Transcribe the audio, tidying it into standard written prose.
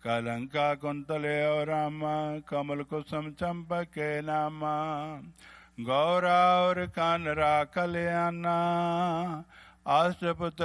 कलंका कुंतले और राम कमल कुसुम चंपके नामा गौरा और कानरा कल्याणा आष्टपुत्र